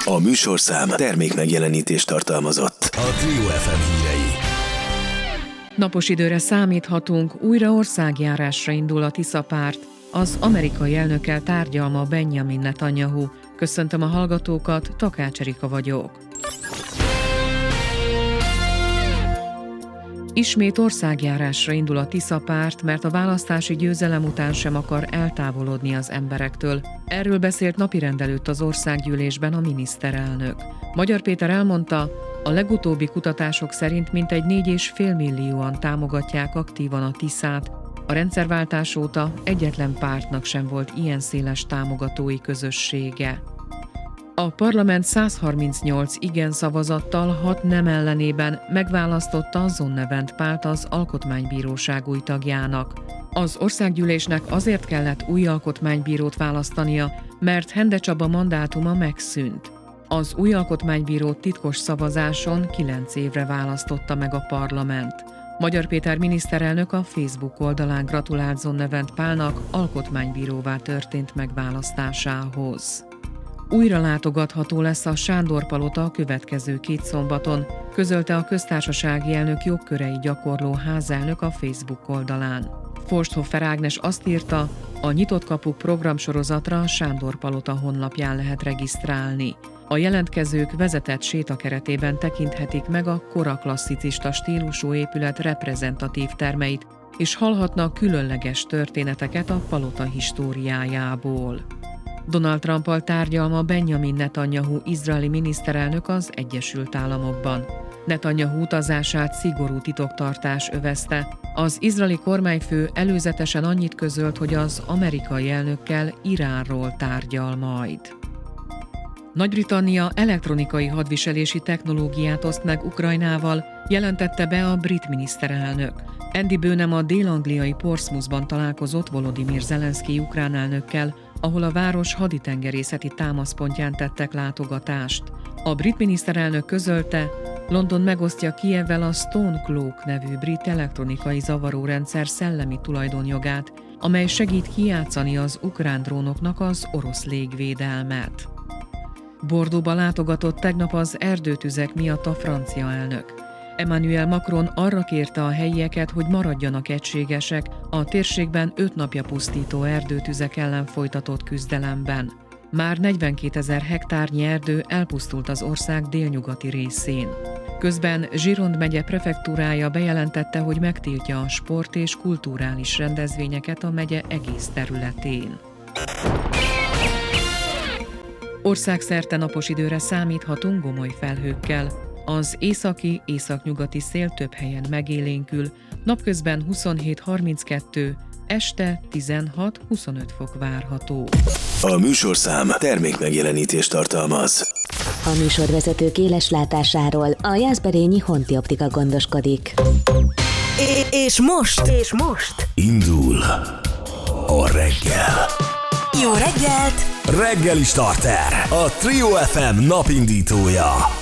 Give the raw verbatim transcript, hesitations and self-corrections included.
A műsorszám termék megjelenítést tartalmazott. A Trio ef em hírei. Napos időre számíthatunk, újra országjárásra indul a Tisza-párt. Az amerikai elnökkel tárgyal ma Benjamin Netanyahu. Köszöntöm a hallgatókat, Takács Erika vagyok. Ismét országjárásra indul a Tisza-párt, mert a választási győzelem után sem akar eltávolodni az emberektől. Erről beszélt napirendelőtt az országgyűlésben a miniszterelnök. Magyar Péter elmondta, a legutóbbi kutatások szerint mintegy négy és fél millióan támogatják aktívan a Tiszát. A rendszerváltás óta egyetlen pártnak sem volt ilyen széles támogatói közössége. A parlament száz harmincnyolc igen szavazattal, hat nem ellenében megválasztotta a Zonnevent Pált az Alkotmánybíróság új tagjának. Az országgyűlésnek azért kellett új alkotmánybírót választania, mert Hende Csaba mandátuma megszűnt. Az új alkotmánybírót titkos szavazáson kilenc évre választotta meg a parlament. Magyar Péter miniszterelnök a Facebook oldalán gratulált Zonnevent Pálnak alkotmánybíróvá történt megválasztásához. Újra látogatható lesz a Sándor-palota a következő két szombaton, közölte a köztársasági elnök jogkörei gyakorló házelnök a Facebook oldalán. Forsthoffer Ágnes azt írta, a Nyitott Kapuk programsorozatra a Sándor-palota honlapján lehet regisztrálni. A jelentkezők vezetett séta keretében tekinthetik meg a kora klasszicista stílusú épület reprezentatív termeit, és hallhatnak különleges történeteket a palota históriájából. Donald Trumppal tárgyal ma Benjamin Netanyahu izraeli miniszterelnök az Egyesült Államokban. Netanyahu utazását szigorú titoktartás övezte. Az izraeli kormányfő előzetesen annyit közölt, hogy az amerikai elnökkel Iránról tárgyal majd. Nagy-Britannia elektronikai hadviselési technológiát oszt meg Ukrajnával, jelentette be a brit miniszterelnök. Andy Burnham a dél-angliai Portsmouthban találkozott Volodymyr Zelenszkij ukrán elnökkel, ahol a város haditengerészeti támaszpontján tettek látogatást. A brit miniszterelnök közölte, London megosztja Kijevvel a Stone Cloak nevű brit elektronikai zavarórendszer szellemi tulajdonjogát, amely segít kijátszani az ukrán drónoknak az orosz légvédelmet. Bordeauxba látogatott tegnap az erdőtüzek miatt a francia elnök. Emmanuel Macron arra kérte a helyieket, hogy maradjanak egységesek a térségben öt napja pusztító erdőtüzek ellen folytatott küzdelemben. Már negyvenkétezer hektárnyi erdő elpusztult az ország délnyugati részén. Közben Gironde megye prefektúrája bejelentette, hogy megtiltja a sport és kulturális rendezvényeket a megye egész területén. Országszerte napos időre számíthatunk gomoly felhőkkel. Az északi, északnyugati szél több helyen megélénkül, napközben huszonhét harminckettő, este tizenhat huszonöt fok várható. A műsorszám termék megjelenítést tartalmaz. A műsorvezetők éles látásáról a Jászberényi Honti Optika gondoskodik. É- és most? És most? Indul a reggel. Jó reggelt! Reggeli starter, a Trio ef em napindítója.